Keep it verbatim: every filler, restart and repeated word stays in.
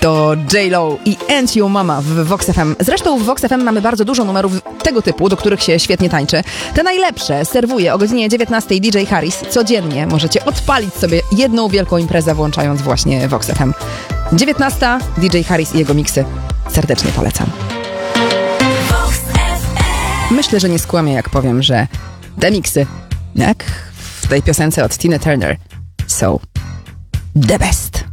To J Lo i And You Mama w Vox F M. Zresztą w Vox F M mamy bardzo dużo numerów tego typu, do których się świetnie tańczy. Te najlepsze serwuje o godzinie dziewiętnastej D J Harris. Codziennie możecie odpalić sobie jedną wielką imprezę, włączając właśnie Vox F M. dziewiętnasta D J Harris i jego miksy. Serdecznie polecam. Myślę, że nie skłamię, jak powiem, że te miksy, jak w tej piosence od Tina Turner, są the best.